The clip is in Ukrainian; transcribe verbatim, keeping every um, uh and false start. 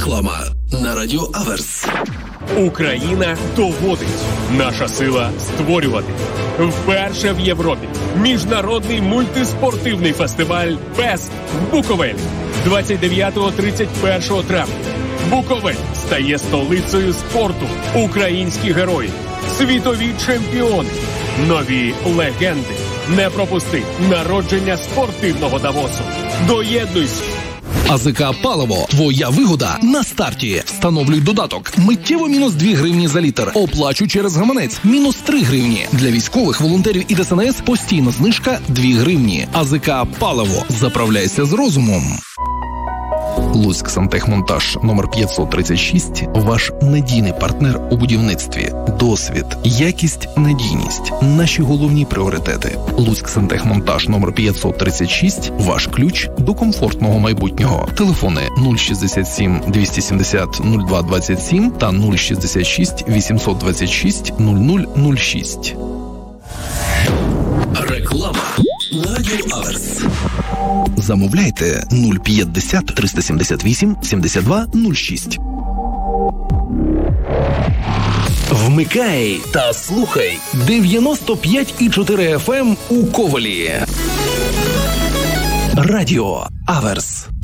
Реклама на Радіо Аверс. Україна доводить. Наша сила створювати. Вперше в Європі. Міжнародний мультиспортивний фестиваль «Бест» в Буковелі. двадцять дев'ятого - тридцять першого травня. Буковель стає столицею спорту. Українські герої. Світові чемпіони. Нові легенди. Не пропусти народження спортивного Давосу. Доєднуйся. АЗК «Паливо». Твоя вигода на старті. Встановлюй додаток. Миттєво мінус дві гривні за літр. Оплачу через гаманець. Мінус три гривні. Для військових, волонтерів і ДСНС постійно знижка дві гривні. АЗК «Паливо». Заправляйся з розумом. Луцьк Сантехмонтаж номер п'ятсот тридцять шість – ваш надійний партнер у будівництві. Досвід, якість, надійність – наші головні пріоритети. Луцьк Сантехмонтаж номер п'ятсот тридцять шість – ваш ключ до комфортного майбутнього. Телефони нуль шістдесят сім двісті сімдесят нуль два двадцять сім та нуль шістдесят шість вісімсот двадцять шість нуль нуль нуль шість. Реклама на Радіо Аверс. Замовляйте нуль п'ятдесят триста сімдесят вісім сімдесят два нуль шість. Вмикай та слухай дев'яносто п'ять і чотири еф ем у Ковелі. Радіо Аверс.